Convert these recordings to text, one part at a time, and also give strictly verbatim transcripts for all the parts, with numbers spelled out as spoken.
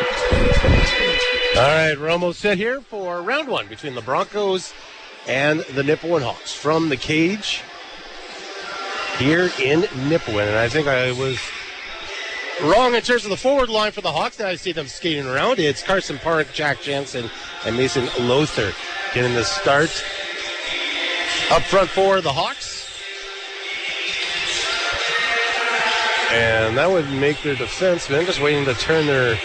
All right, we're almost set here for round one between the Broncos and the Nipawin Hawks from the cage here in Nipawin. And I think I was wrong in terms of the forward line for the Hawks. Now I see them skating around. It's Carson Park, Jack Jansen, and Mason Lothar getting the start up front for the Hawks. And that would make their defensemen just waiting to turn their...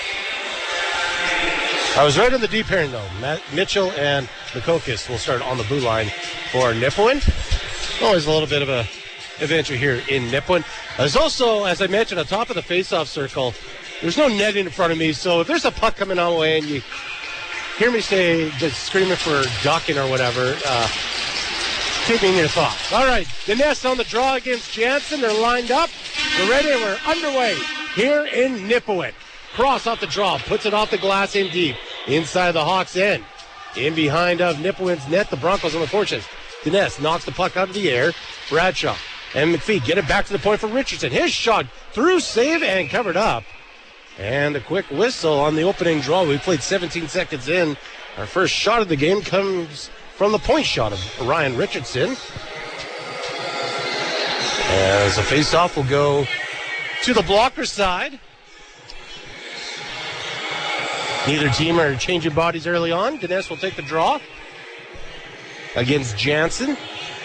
I was right in the deep pairing, though. Matt Mitchell and Mikokis will start on the blue line for Nipawin. Always a little bit of a adventure here in Nipawin. There's also, as I mentioned, on top of the face-off circle, there's no netting in front of me, so if there's a puck coming on the way and you hear me say, just screaming for ducking or whatever, uh, keep me in your thoughts. All right, Dinesh on the draw against Jansen. They're lined up. We're ready, and we're underway here in Nipawin. Cross off the draw, puts it off the glass in deep, inside the Hawks' end. In behind of Nipawin's net, the Broncos on the fortunes. Dinesh knocks the puck out of the air. Bradshaw and McPhee get it back to the point for Richardson. His shot through, save, and covered up. And a quick whistle on the opening draw. We played seventeen seconds in. Our first shot of the game comes from the point shot of Ryan Richardson. As the face-off will go to the blocker side. Neither team are changing bodies early on. Dinesh will take the draw against Jansen.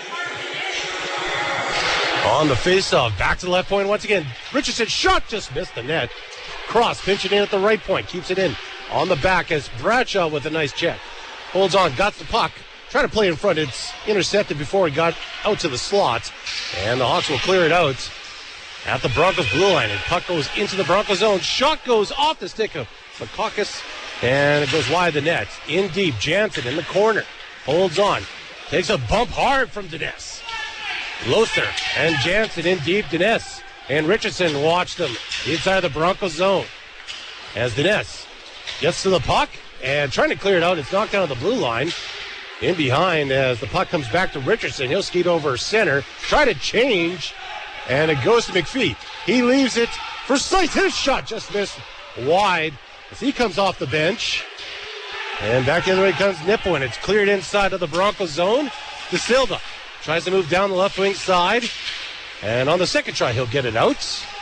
On the face-off, back to the left point once again. Richardson shot, just missed the net. Cross pinching in at the right point, keeps it in on the back as Bradshaw with a nice check. Holds on, got the puck. Trying to play in front, it's intercepted before it got out to the slot. And the Hawks will clear it out at the Broncos blue line. And puck goes into the Broncos zone. Shot goes off the stick of Mikokis, and it goes wide the net. In deep, Jansen in the corner. Holds on. Takes a bump hard from Dinesh. Lothar and Jansen in deep. Dinesh and Richardson watch them inside the Broncos zone. As Dinesh gets to the puck and trying to clear it out. It's knocked out of the blue line. In behind as the puck comes back to Richardson. He'll skate over center. Try to change. And it goes to McPhee. He leaves it for Slice. His shot just missed wide as he comes off the bench. And back the other way comes Nipawin. It's cleared inside of the Broncos zone. De Silva tries to move down the left wing side. And on the second try, he'll get it out.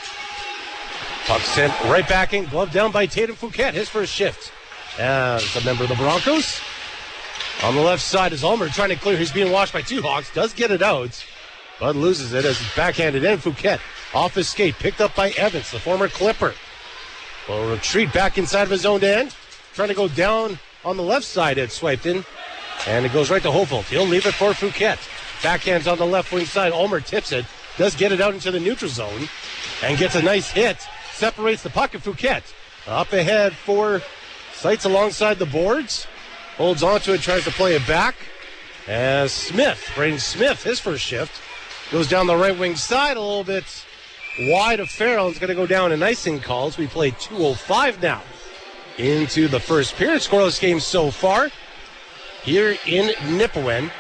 Puck sent right back in. Glove down by Tatum Fouquet. His first shift as a member of the Broncos. On the left side is Ulmer trying to clear. He's being watched by two Hawks. Does get it out, but loses it as it's backhanded in. Fouquet off his skate. Picked up by Evans, the former Clipper. Will retreat back inside of his own end. Trying to go down on the left side. It's swiped in. And it goes right to Hofold. He'll leave it for Fouquet. Backhands on the left wing side. Ulmer tips it. Does get it out into the neutral zone. And gets a nice hit. Separates the puck of Fouquet. Up ahead for Sights alongside the boards. Holds onto it. Tries to play it back. As Smith, Braden Smith, his first shift, goes down the right wing side a little bit wide of Farrell. It's going to go down in icing calls. We play two oh five now into the first period. Scoreless game so far here in Nipawin.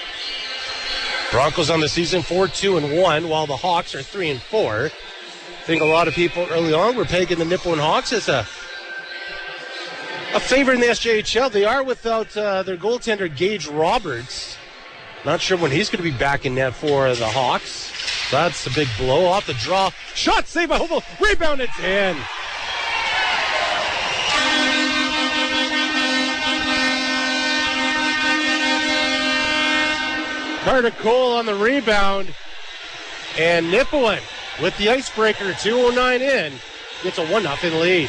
Broncos on the season four two and one, while the Hawks are three and four. I think a lot of people early on were pegging the Nipawin Hawks as a a favorite in the S J H L. They are without uh, their goaltender Gage Roberts. Not sure when he's going to be back in net for the Hawks. That's a big blow off the draw. Shot saved by Hofold. Rebound, it's in. Carter Cole on the rebound. And Nipawin with the icebreaker, two oh nine in, gets a one nothing lead.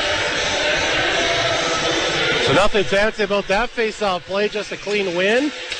So nothing fancy about that face-off play, just a clean win.